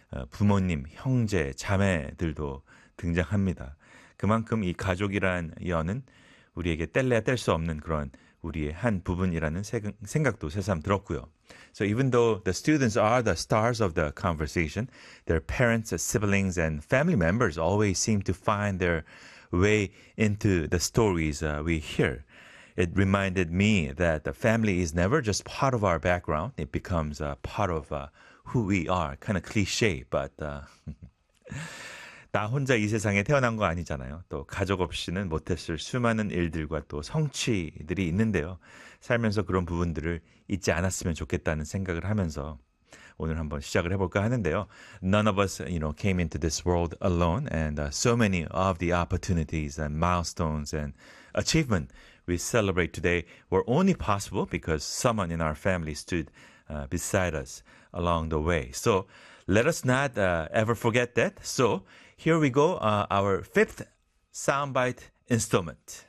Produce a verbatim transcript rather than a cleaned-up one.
어, 부모님, 형제, 자매들도 등장합니다. 그만큼 이 가족이란 연은 우리에게 뗄래야 뗄 수 없는 그런 우리의 한 부분이라는 생각도 새삼 들었고요. So even though the students are the stars of the conversation, their parents, siblings, and family members always seem to find their way into the stories uh, we hear. It reminded me that the family is never just part of our background. It becomes a part of uh, who we are. Kind of cliche, but uh, 나 혼자 이 세상에 태어난 거 아니잖아요. 또 가족 없이는 못했을 수많은 일들과 또 성취들이 있는데요. 살면서 그런 부분들을 잊지 않았으면 좋겠다는 생각을 하면서 오늘 한번 시작을 해볼까 하는데요. None of us, you know, came into this world alone, and uh, so many of the opportunities and milestones and achievement we celebrate today were only possible because someone in our family stood uh, beside us along the way. So let us not uh, ever forget that. So here we go, uh, our fifth soundbite installment.